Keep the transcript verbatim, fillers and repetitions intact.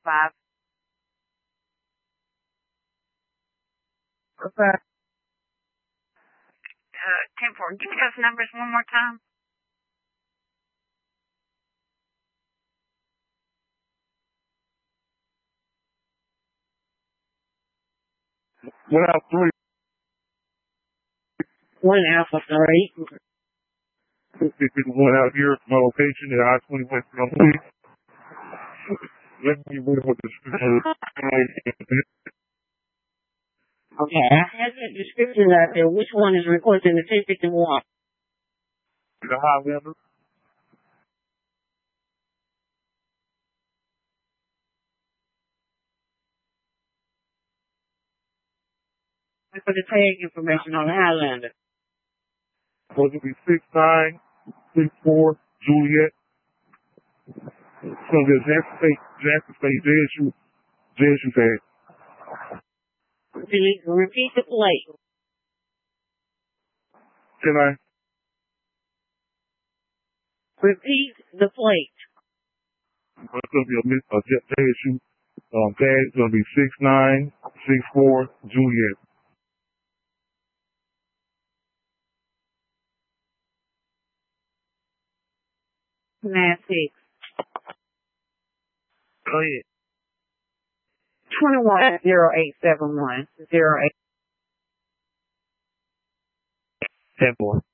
five. Okay. Uh, ten four. Give me those numbers one more time. One out three. One Alpha three. One out here, my location at I twenty West North. Let me read what the description is. Okay, I have that description out there. Which one is requesting the ten fifty-one? The Highlander. For the tag information on the Highlander. Supposed to be six nine six four Juliet. So the Jackson State, Jackson State J S U, J S U tag. Can you repeat the plate? Can I? Repeat the plate. It's going to be a, a J S U um, tag. It's going to be six nine six four Juliet. Nine six. Go ahead. Twenty-one zero eight seven one zero eight. Ten four.